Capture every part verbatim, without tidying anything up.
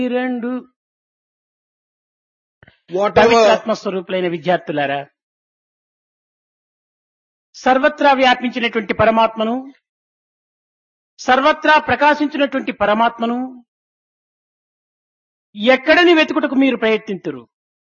రెండు Whatever, పవిత్రాత్మస్వరూపులైన విద్యార్థులారా, సర్వత్రా వ్యాపించినటువంటి పరమాత్మను, సర్వత్రా ప్రకాశించినటువంటి పరమాత్మను ఎక్కడని వెతుకుటకు మీరు ప్రయత్నింతురు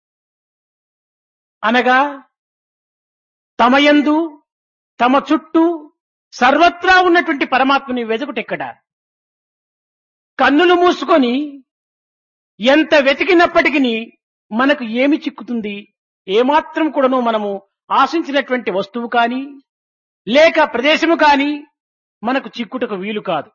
అనగా తమయందు తమ చుట్టూ సర్వత్రా ఉన్నటువంటి పరమాత్మని వెతుకుటెక్కడ? కన్నులు మూసుకొని ఎంత వెతికినప్పటికీ మనకు ఏమి చిక్కుతుంది? ఏమాత్రం కూడాను మనము ఆశించినటువంటి వస్తువు కాని లేక ప్రదేశము కాని మనకు చిక్కుటకు వీలు కాదు.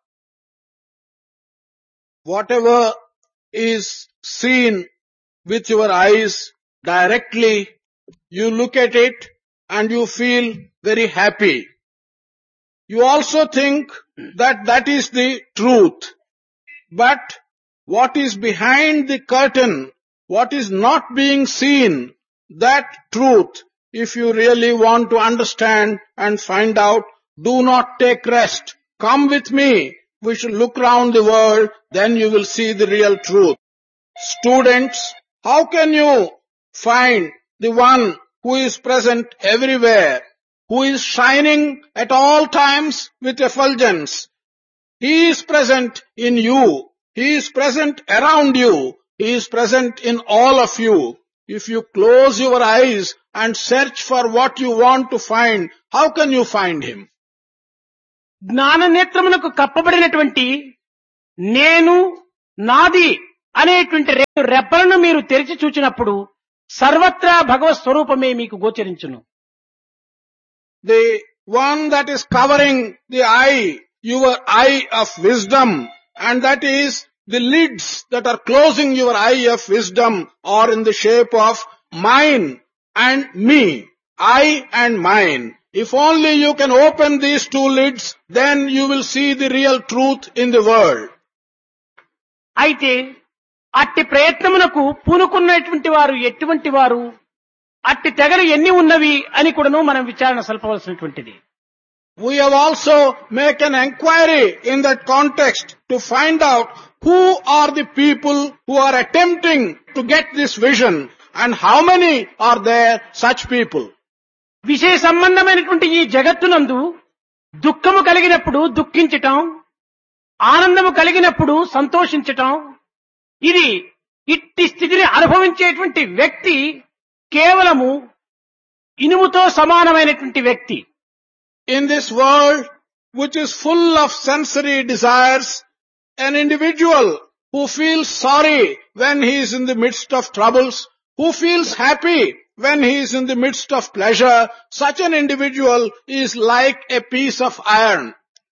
whatever is seen with your eyes directly, you look at it and you feel very happy. You also think that that is the truth. But what is behind the curtain, what is not being seen, that truth, if you really want to understand and find out, do not take rest. Come with me. We should look round the world, then you will see the real truth. Students, how can you find the one who is present everywhere, who is shining at all times with effulgence? He is present in you. He is present around you. He is present in all of you. If you close your eyes and search for what you want to find, how can you find him? జ్ఞాన నేత్రమునకు కప్పబడినటువంటి నేను నాది అనేటువంటి రెండు రెప్పలను మీరు తెరిచి చూచినప్పుడు సర్వత్రా భగవత్ స్వరూపమే మీకు గోచరించును. The one that is covering the eye, your eye of wisdom, and that is the lids that are closing your eye of wisdom, are in the shape of mine and me, I and mine. If only you can open these two lids, then you will see the real truth in the world. అయితే అట్టి ప్రయత్నమునకు పూనుకున్నటువంటి వారు ఎటువంటి వారు, అట్టి తెగలు ఎన్ని ఉన్నవి అని కూడాను మనం విచారణ సల్పవలసినటువంటిది. We have also make an enquiry in that context to find out who are the people who are attempting to get this vision and how many are there such people. విషయ సంబంధమైనటువంటి ఈ జగత్తునందు దుఃఖము కలిగినప్పుడు దుఃఖించటం, ఆనందము కలిగినప్పుడు సంతోషించటం, ఇది ఇట్టి స్థితిని అనుభవించేటువంటి వ్యక్తి కేవలము ఇనుముతో సమానమైనటువంటి వ్యక్తి. In this world, which is full of sensory desires, an individual who feels sorry when he is in the midst of troubles, who feels happy when he is in the midst of pleasure, such an individual is like a piece of iron.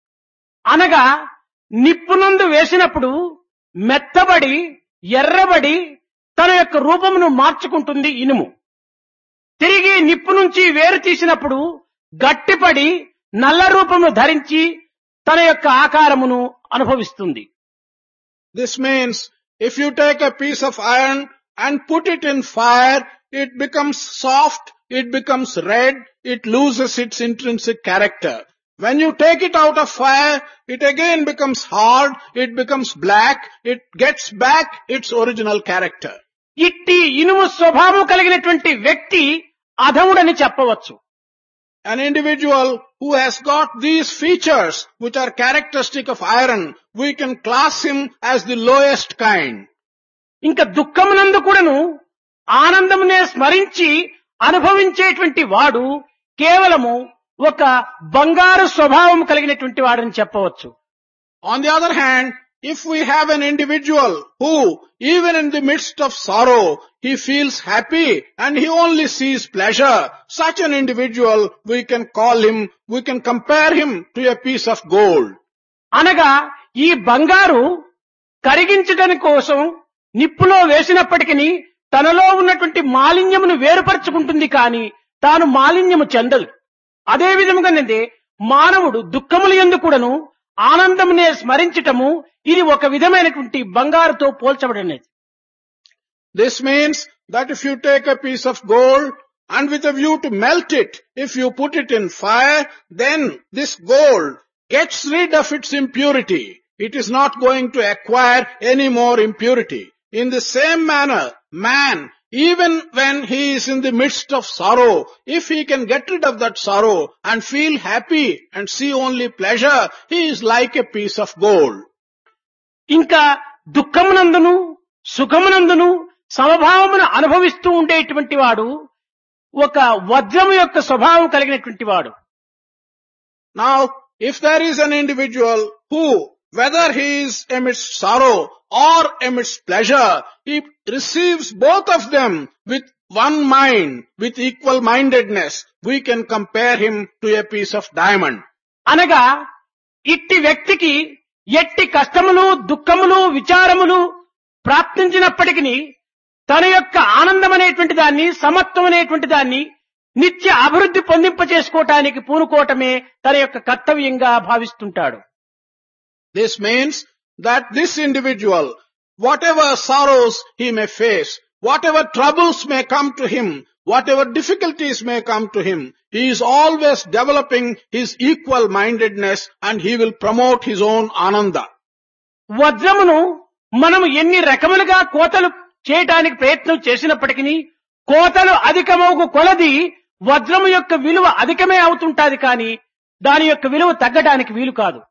అనగా నిప్పునందు వేసినప్పుడు మెత్తబడి ఎర్రబడి తన యొక్క రూపమును మార్చుకుంటుంది ఇనుము. తిరిగి నిప్పు నుంచి వేరు తీసినప్పుడు గట్టిపడి నల్ల రూపమును ధరించి తన యొక్క ఆకారమును అనుభవిస్తుంది. This means if you take a piece of iron and put it in fire, it becomes soft, it becomes red, it loses its intrinsic character. When you take it out of fire, it again becomes hard, it becomes black, it gets back its original character. ఇట్టి ఇనుము స్వభావం కలిగినటువంటి వ్యక్తి అధముడని చెప్పవచ్చు. An individual who has got these features which are characteristic of iron, we can class him as the lowest kind. ఇంకా దుఃఖమునందు కూడాను ఆనందమునే స్మరించి అనుభవించేటువంటి వాడు కేవలము ఒక బంగారు స్వభావం కలిగినటువంటి వాడని చెప్పవచ్చు. On the other hand, if we have an individual who, even in the midst of sorrow, he feels happy and he only sees pleasure, such an individual, we can call him, we can compare him to a piece of gold. అనగా ఈ బంగారు కరిగించడం కోసం నిప్పులో వేసినప్పటికీ తనలో ఉన్నటువంటి మాలిన్యమును వేరుపరుచుకుంటుంది కానీ తాను మాలిన్యము చెందదు. అదే విధముగానే మానవుడు దుఃఖముల యందు కూడాను ఆనందమునే స్మరించటము ఇది ఒక విధమైనటువంటి బంగారుతో పోల్చబడినది. This means that if you take a piece of gold and with a view to melt it, if you put it in fire, then this gold gets rid of its impurity. it is not going to acquire any more impurity. In the same manner, man, even when he is in the midst of sorrow, if he can get rid of that sorrow and feel happy and see only pleasure, he is like a piece of gold. ఇంకా దుఃఖమునందును సుఖమునందును సమభావమును అనుభవిస్తూ ఉండేటువంటి వాడు ఒక వజ్రము యొక్క స్వభావం కలిగినటువంటి వాడు. Now, if there is an individual who, whether he is amidst sorrow or amidst pleasure, he receives both of them with one mind, with equal mindedness, we can compare him to a piece of diamond. అనగా ఇట్టి వ్యక్తికి ఎట్టి కష్టములు దుఃఖములు విచారములు ప్రాప్తించినప్పటికీ తన యొక్క ఆనందం అనేటువంటి దాన్ని సమత్వం అనేటువంటి దాన్ని నిత్య అభివృద్ధి పొందింప చేసుకోవటానికి పూనుకోవటమే తన యొక్క కర్తవ్యంగా భావిస్తుంటాడు. This means that this individual, whatever sorrows he may face, whatever troubles may come to him, whatever difficulties may come to him, he is always developing his equal mindedness and he will promote his own ananda. వజ్రమును మనము ఎన్ని రకములుగా కోతలు చేయడానికి ప్రయత్నం చేసినప్పటికీ కోతలు అధికమవుకు కొలది వజ్రము యొక్క విలువ అధికమే అవుతుంటాది, కానీ దాని యొక్క విలువ తగ్గడానికి వీలు కాదు.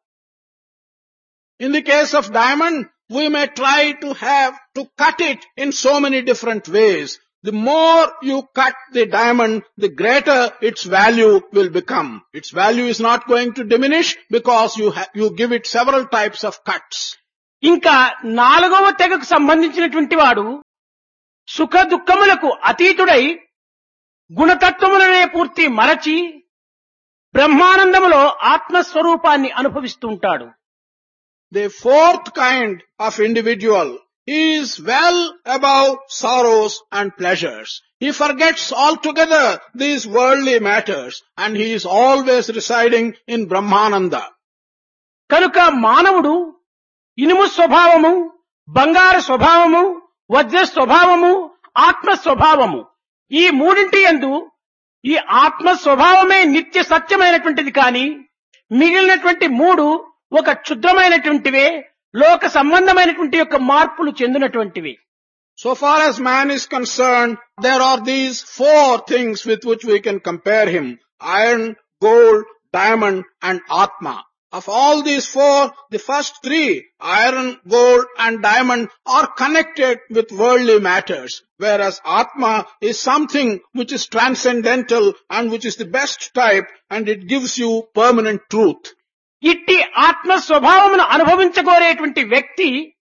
In the case of diamond, we may try to have to cut it in so many different ways. The more you cut the diamond, the greater its value will become. Its value is not going to diminish because you ha- you give it several types of cuts. ఇంకా నాలుగవ తెగకు సంబంధించినటువంటి వాడు సుఖ దుఃఖములకు అతీతుడై గుణతత్వములనే పూర్తి మరచి బ్రహ్మానందములో ఆత్మస్వరూపాన్ని అనుభవిస్తూ ఉంటాడు. The fourth kind of individual is well above sorrows and pleasures. He forgets altogether these worldly matters and he is always residing in Brahmananda. కనుక మానవుడు ఇనుము స్వభావము, బంగారు స్వభావము, వజ్ర స్వభావము, ఆత్మ స్వభావము, ఈ మూడింటి యందు ఈ ఆత్మ స్వభావమే నిత్య సత్యమైనటువంటిది, కానీ మిగిలినటువంటి మూడు ఒక క్షుద్రమైనటువంటివే, లోక సంబంధమైనటువంటి యొక్క మార్పులు చెందినటువంటివి. So far as man is concerned, there are these four things with which we can compare him: iron, gold, diamond and Atma. Of all these four, the first three, iron, gold and diamond, are connected with worldly matters, whereas Atma is something which is transcendental and which is the best type and it gives you permanent truth. ఇట్టి ఆత్మ స్వభావమును అనుభవించగోరేటువంటి వ్యక్తి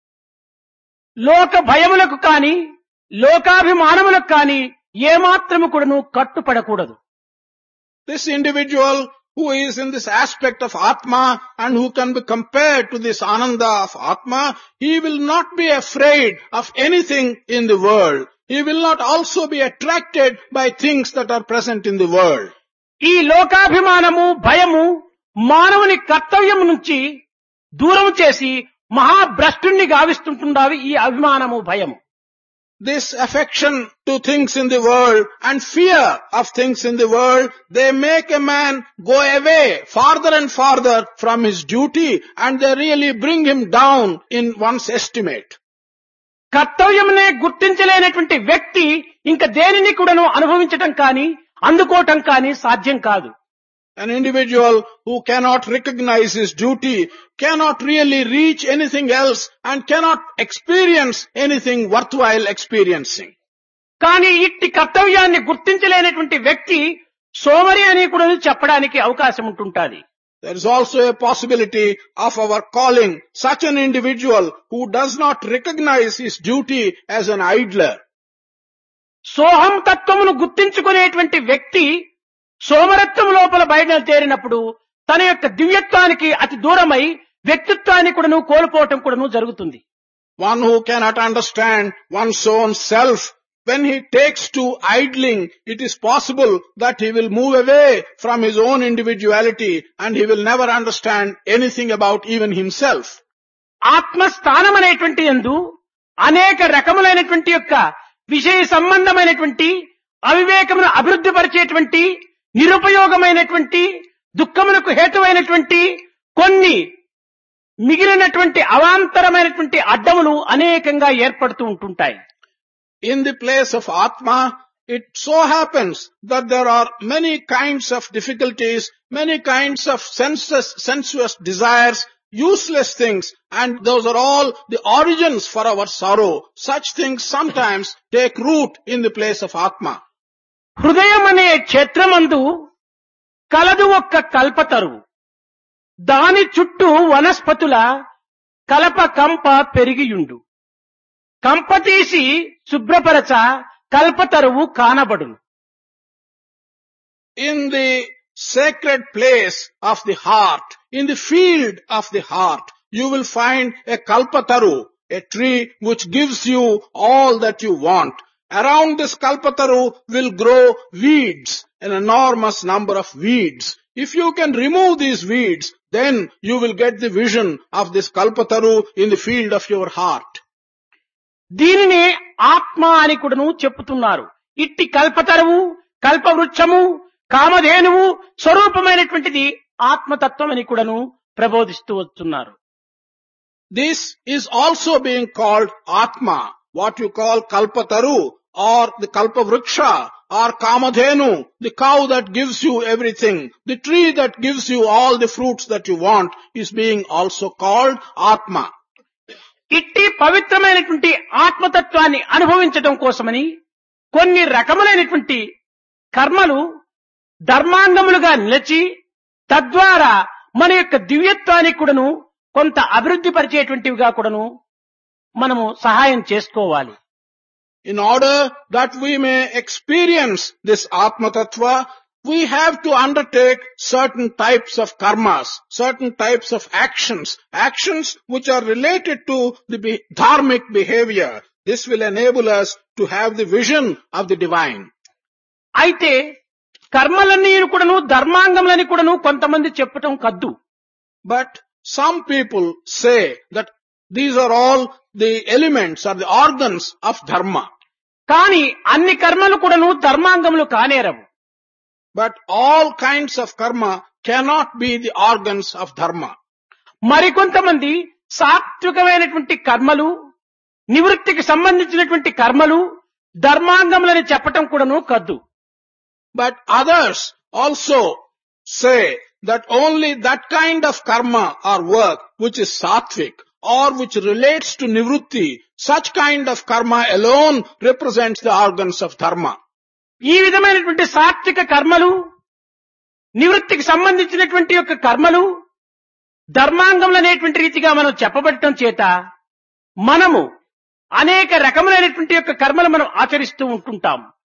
లోక భయములకు కాని లోకాభిమానములకు కాని ఏమాత్రము కూడాను కట్టుపడకూడదు. This individual who is in this aspect of Atma and who can be compared to this Ananda of Atma, he will not be afraid of anything in the world. He will not also be attracted by things that are present in the world. ఈ లోకాభిమానము భయము మానవుని కర్తవ్యం నుంచి దూరం చేసి మహాభ్రష్టుణ్ణి గావిస్తుంటున్నవి ఈ అభిమానము భయము. This affection to things in the world and fear of things in the world, they make a man go away farther and farther from his duty and they really bring him down in one's estimate. కర్తవ్యమునే గుర్తించలేనటువంటి వ్యక్తి ఇంకా దేనిని కూడాను అనుభవించటం కానీ అందుకోవటం కానీ సాధ్యం కాదు. An individual who cannot recognize his duty cannot really reach anything else and cannot experience anything worthwhile experiencing. కానీ ఇట్టి కర్తవ్యాన్ని గుర్తించలేనటువంటి వ్యక్తి సోమరి అని కూడా చెప్పడానికి అవకాశం ఉంటుంటుంది. There is also a possibility of our calling such an individual who does not recognize his duty as an idler. సోహం తత్వమును గుర్తించుకునేటువంటి వ్యక్తి సోమరత్వం లోపల బయలుదేరినప్పుడు తన యొక్క దివ్యత్వానికి అతి దూరమై వ్యక్తిత్వాన్ని కూడాను కోల్పోవటం కూడాను జరుగుతుంది. One who cannot understand one's own self, when he takes to idling, it is possible that he will move away from his own individuality and he will never understand anything about even himself. ఆత్మస్థానం అనేటువంటి యందు అనేక రకములైనటువంటి యొక్క విషయ సంబంధమైనటువంటి అవివేకమును అభివృద్ధి పరిచేటువంటి నిరుపయోగమైనటువంటి దుఃఖములకు హేతువైనటువంటి కొన్ని మిగిలినటువంటి అవాంతరమైనటువంటి అడ్డములు అనేకంగా ఏర్పడుతూ ఉంటుంటాయి. In the place of Atma, it so happens that there are many kinds of difficulties, many kinds of senseless, sensuous desires, useless things, and those are all the origins for our sorrow. Such things sometimes take root in the place of Atma. హృదయం అనే క్షేత్రమందు కలదు ఒక్క కల్పతరువు, దాని చుట్టూ వనస్పతుల కలప కంప పెరిగియుండు, కంప తీసి శుభ్రపరచ కల్పతరువు కానబడును. In the sacred place of the heart, in the field of the heart, you will find a kalpataru, a tree which gives you all that you want. Around this kalpataru will grow weeds, an enormous number of weeds. If you can remove these weeds, then you will get the vision of this kalpataru in the field of your heart. దీనినే ఆత్మ అని కూడాను చెప్పుతున్నారు. ఇట్టి కల్పతరువు, కల్పవృక్షము, కామధేనువు స్వరూపమైనటువంటిది ఆత్మతత్వం అని కూడాను ప్రబోధిస్తూ వస్తున్నారు. This is also being called Atma, what you call Kalpataru or the Kalpavruksha or Kamadhenu, the cow that gives you everything, the tree that gives you all the fruits that you want is being also called Atma. ఇట్టి పవిత్రమైనటువంటి ఆత్మతత్వాన్ని అనుభవించడం కోసమని కొన్ని రకములైనటువంటి కర్మలు ధర్మాంగములుగా నిలిచి తద్వారా మన యొక్క దివ్యత్వానికి కూడాను కొంత అభివృద్ధి పరిచేటువంటివిగా కూడాను మనము సహాయం చేసుకోవాలి. In order that we may experience this Atma Tattva, we have to undertake certain types of karmas, certain types of actions, actions which are related to the be- dharmic behavior. This will enable us to have the vision of the divine. అయితే కర్మలన్నీ కూడాను ధర్మాంగములని కూడాను కొంతమంది చెప్పటం కద్దు. But some people say that these are all the elements or the organs of dharma. కానీ అన్ని కర్మలు కూడాను ధర్మాంగములు కానేరవు. But all kinds of karma cannot be the organs of dharma. మరికొంతమంది సాత్వికమైనటువంటి కర్మలు, నివృత్తికి సంబంధించినటువంటి కర్మలు ధర్మాంగములని చెప్పటం కూడాను కద్దు. But others also say that only that kind of karma or work which is sattvic or which relates to nivrutti, such kind of karma alone represents the organs of dharma. ఈ విధమైనటువంటి సాత్విక కర్మలు, నివృత్తికి సంబంధించినటువంటి యొక్క కర్మలు ధర్మాంగములు అనేటువంటి రీతిగా మనం చెప్పబడటం చేత మనము అనేక రకములైనటువంటి యొక్క కర్మలు మనం ఆచరిస్తూ ఉంటుంటాం.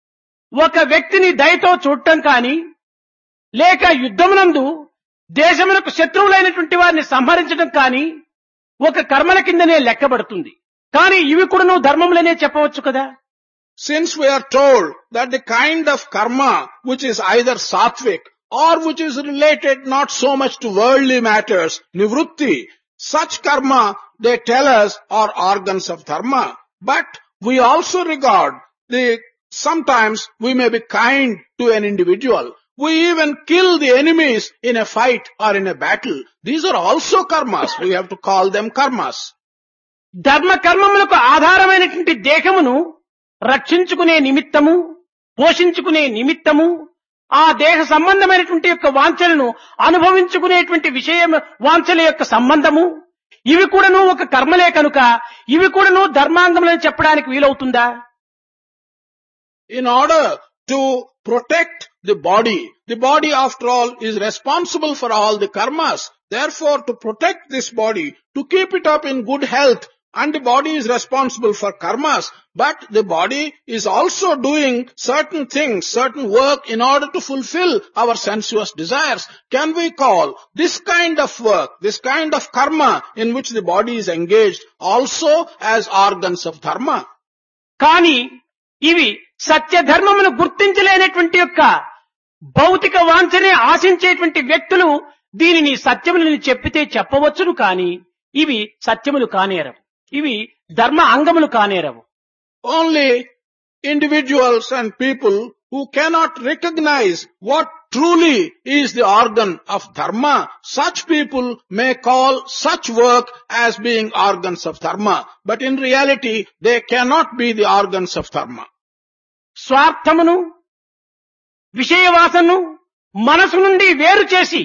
ఒక వ్యక్తిని దయతో చూడటం కానీ, లేక యుద్ధమునందు దేశములకు శత్రువులైనటువంటి వారిని సంహరించడం కానీ ఒక కర్మల కిందనే లెక్కబడుతుంది. కానీ ఇవి కూడాను ధర్మములనే చెప్పవచ్చు కదా. Since we are told that the kind of karma which is either sattvic or which is related not so much to worldly matters, nivrutti, such karma they tell us are organs of dharma. But we also regard the, sometimes we may be kind to an individual. We even kill the enemies in a fight or in a battle. These are also karmas. We have to call them karmas. ధర్మ కర్మములకు ఆధారమైనటువంటి దేహమును రక్షించుకునే నిమిత్తము, పోషించుకునే నిమిత్తము, ఆ దేహ సంబంధమైనటువంటి యొక్క వాంఛలను అనుభవించుకునేటువంటి విషయం వాంఛల యొక్క సంబంధము, ఇవి కూడాను ఒక కర్మలే కనుక ఇవి కూడాను ధర్మాంగములని చెప్పడానికి వీలవుతుందా? In order to protect the body, the body after all is responsible for all the karmas. Therefore, to protect this body, to keep it up in good health, and the body is responsible for karmas, but the body is also doing certain things, certain work in order to fulfill our sensuous desires. Can we call this kind of work, this kind of karma in which the body is engaged also as organs of dharma? కానీ ఇవి సత్య ధర్మమును గుర్తించలేనటువంటి యొక్క భౌతిక వాంఛనే ఆశించేటువంటి వ్యక్తులు దీనిని సత్యములని చెప్పితే చెప్పవచ్చును. కానీ ఇవి సత్యములు కానేరవు, ఇవి ధర్మ అంగములు కానేరవు. Only individuals and people who cannot recognize what truly is the organ of dharma, such people may call such work as being organs of dharma. But in reality, they cannot be the organs of dharma. స్వార్థమును విషయవాసను మనసు నుండి వేరు చేసి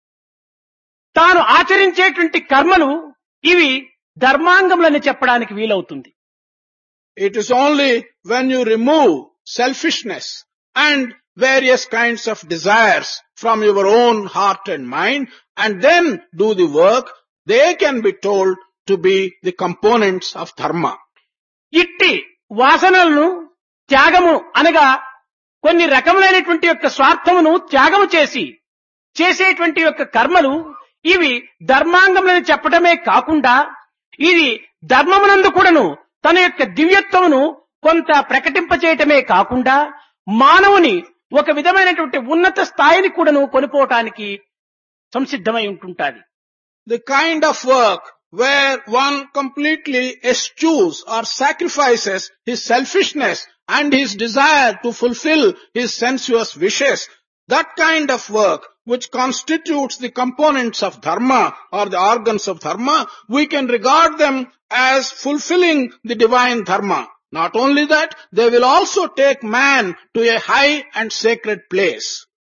తాను ఆచరించేటువంటి కర్మలు ఇవి ధర్మాంగములని చెప్పడానికి వీలవుతుంది. It is only when you remove selfishness and various kinds of desires from your own heart and mind and then do the work, they can be told to be the components of dharma. ఇట్టి వాసనలను త్యాగము అనగా కొన్ని రకములైనటువంటి యొక్క స్వార్థమును త్యాగము చేసి చేసేటువంటి యొక్క కర్మలు ఇవి ధర్మాంగములని చెప్పడమే కాకుండా ఇది ధర్మమునందు కూడాను తన యొక్క దివ్యత్వమును కొంత ప్రకటింపచేయటమే కాకుండా మానవుని ఒక విధమైనటువంటి ఉన్నత స్థాయిని కూడాను కొనిపోవటానికి సంసిద్ధమై ఉంటుంటాది. The kind of work where one completely eschews or sacrifices his selfishness and his desire to fulfill his sensuous wishes, that kind of work which constitutes the components of dharma or the organs of dharma, we can regard them as fulfilling the divine dharma. Not only that, they will also take man to a high and sacred place.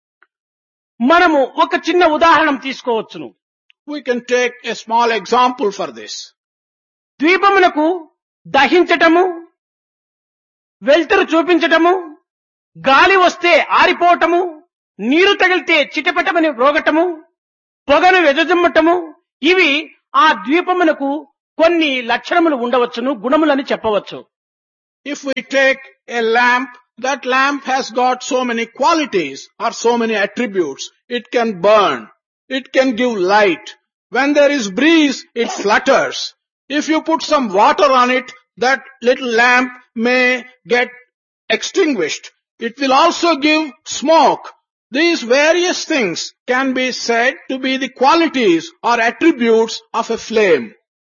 మనము ఒక చిన్న ఉదాహరణ తీసుకోవచ్చును. We can take a small example for this. ద్వీపములకు దహించటము, వెలుతురు చూపించటము, గాలి వస్తే ఆరిపోవటము, నీరు తగిలితే చిటపటమని రోగటము, పొగను వెదజమ్మటము, ఇవి ఆ ద్వీపమునకు కొన్ని లక్షణములు ఉండవచ్చును, గుణములని చెప్పవచ్చు. If we take a lamp, that lamp has got so many qualities or so many attributes. It can burn. It can give light. When there is breeze, it flutters. If you put some water on it, that little lamp may get extinguished. It will also give smoke. These various things can be said to be the qualities or attributes of a flame.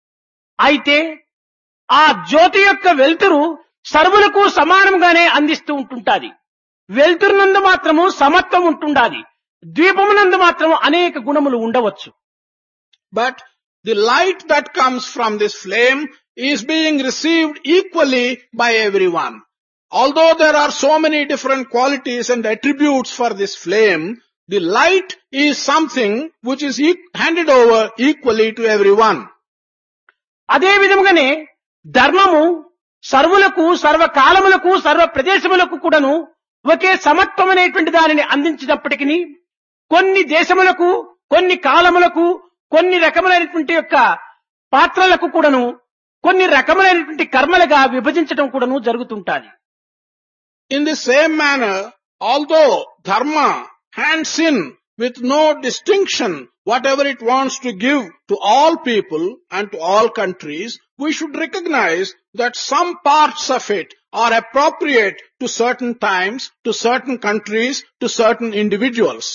అయితే ఆ జ్యోతి యొక్క వెలుతురు సర్వులకు సమానంగానే అందిస్తూ ఉంటుంటాది. వెలుతురునందు మాత్రము సమత్వం ఉంటుండాలి, ద్వీపమునందు మాత్రము అనేక గుణములు ఉండవచ్చు. But the light that comes from this flame is being received equally by everyone. Although there are so many different qualities and attributes for this flame, the light is something which is handed over equally to everyone. అదే విధముగానే ధర్మము సర్వులకు, సర్వకాలములకు, సర్వ ప్రదేశములకు కూడాను ఒకే సమత్వం అనేటువంటి దానిని అందించినప్పటికీ కొన్ని దేశములకు, కొన్ని కాలములకు, కొన్ని రకములైనటువంటి యొక్క పాత్రలకు కూడాను కొన్ని రకములైనటువంటి కర్మలుగా విభజించడం కూడాను జరుగుతుంటాది. In the same manner, although dharma hands in with no distinction whatever it wants to give to all people and to all countries, we should recognize that some parts of it are appropriate to certain times, to certain countries, to certain individuals.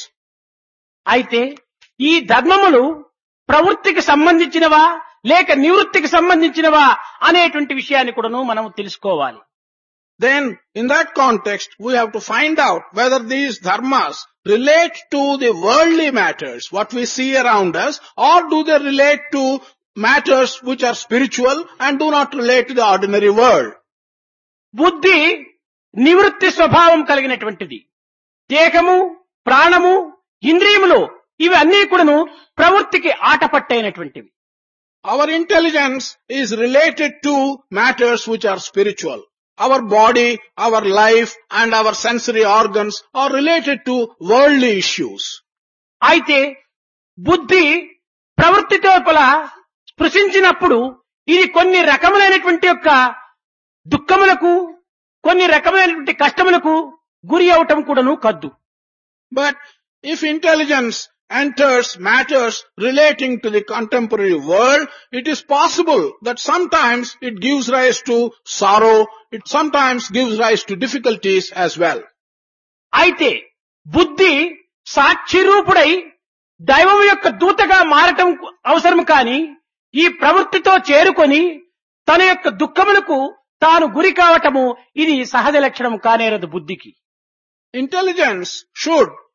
అయితే ఈ ధర్మములు ప్రవృత్తికి సంబంధించినవా లేక నివృత్తికి సంబంధించినవా అనేటువంటి విషయాన్ని కూడాను మనం తెలుసుకోవాలి. Then, in that context, we have to find out whether these dharmas relate to the worldly matters, what we see around us, or do they relate to matters which are spiritual and do not relate to the ordinary world. బుద్ధి నివృత్తి స్వభావం కలిగినటువంటిది. దేహము, ప్రాణము, ఇంద్రియములు ఇవి అన్నీ కూడాను ప్రవృత్తికి ఆటపట్టైనటువంటివి. Our intelligence is related to matters which are spiritual. Our body, our life and our sensory organs are related to worldly issues. అయితే బుద్ధి ప్రవృత్తితో స్పృశించినప్పుడు ఇది కొన్ని రకములైనటువంటి యొక్క దుఃఖములకు, కొన్ని రకములైనటువంటి కష్టములకు గురి అవటం కూడాను కద్దు. But if intelligence enters matters relating to the contemporary world, it is possible that sometimes it gives rise to sorrow, it sometimes gives rise to difficulties as well. అయితే బుద్ధి సాక్షిరూపుడై దైవం యొక్క దూతగా మారటం అవసరం కాని ఈ ప్రవృత్తితో చేరుకొని తన యొక్క దుఃఖములకు తాను గురి కావటము ఇది సహజ లక్షణం కానేరదు బుద్ధికి. Intelligence should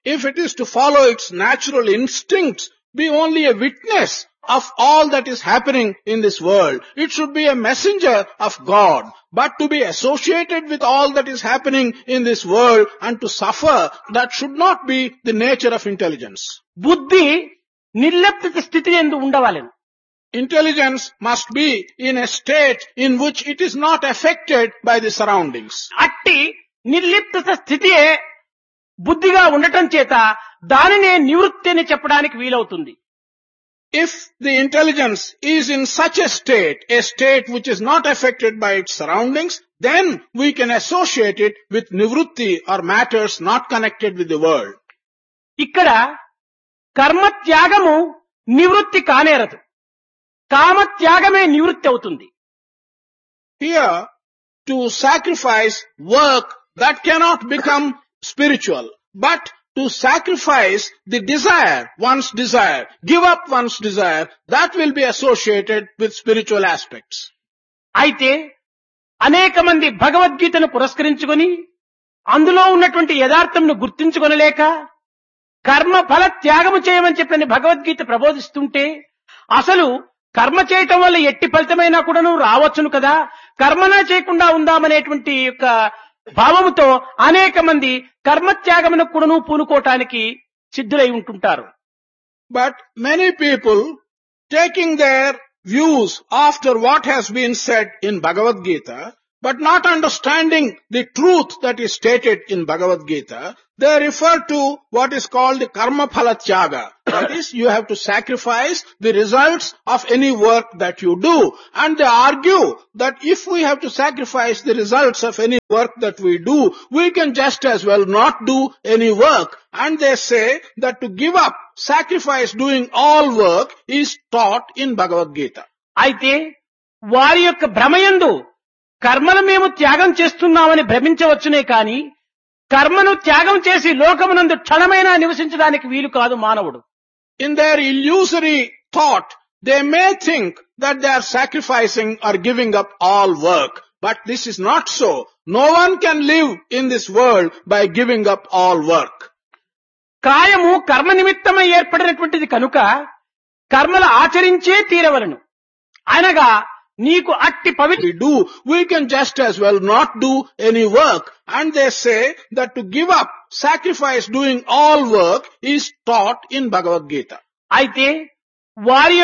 if it is to follow its natural instincts, be only a witness of all that is happening in this world. It should be a messenger of God. But to be associated with all that is happening in this world and to suffer, that should not be the nature of intelligence. బుద్ధి నిర్లిప్త స్థితి ఎందు ఉండవాలను. Intelligence must be in a state in which it is not affected by the surroundings. అట్టి నిర్లిప్త స్థితియే బుద్ధిగా ఉండటం చేత దానినే నివృత్తి అని చెప్పడానికి వీలవుతుంది. If the intelligence is in such a state, a state which is not affected by its surroundings, then we can associate it with nivrutti or matters not connected with the world. ఇక్కడ కర్మ త్యాగము నివృత్తి కానేరదు, కామ త్యాగమే నివృత్తి అవుతుంది. Here, to sacrifice work that cannot become spiritual, but to sacrifice the desire, one's desire, give up one's desire, that will be associated with spiritual aspects. అయితే అనేక మంది భగవద్గీతను పురస్కరించుకొని అందులో ఉన్నటువంటి యథార్థంను గుర్తించుకొనలేక కర్మ ఫల త్యాగము చేయమని చెప్పని భగవద్గీత ప్రబోధిస్తుంటే అసలు కర్మ చేయటం వల్ల ఎట్టి ఫలితమైనా కూడాను రావచ్చును కదా, కర్మనా చేయకుండా ఉందామనేటువంటి యొక్క భావముతో అనేక మంది కర్మత్యాగమునకు కూడాను పూనుకోవటానికి సిద్ధులై ఉంటుంటారు. But many people, taking their views after what has been said in Bhagavad Gita, but not understanding the truth that is stated in Bhagavad Gita, they refer to what is called the karma phala tyaga. That is, you have to sacrifice the results of any work that you do. And they argue that if we have to sacrifice the results of any work that we do, we can just as well not do any work. And they say that to give up, sacrifice doing all work is taught in Bhagavad Gita. అయితే వారి యొక్క భ్రమయందు కర్మను మేము త్యాగం చేస్తున్నామని భ్రమించవచ్చునే కాని కర్మను త్యాగం చేసి లోకమునందు క్షణమైనా నివసించడానికి వీలు కాదు మానవుడు. In their illusory thought, they may think that they are sacrificing or giving up all work. But this is not so. No one can live in this world by giving up all work. కాయము కర్మ నిమిత్తమై ఏర్పడినటువంటిది కనుక కర్మలు ఆచరించే తీరవలను. అనగా నీకు అట్టి పవిత్ర We do, we can just as well not do any work. And they say that to give up, sacrifice doing all work is taught in Bhagavad Gita. అయితే వారి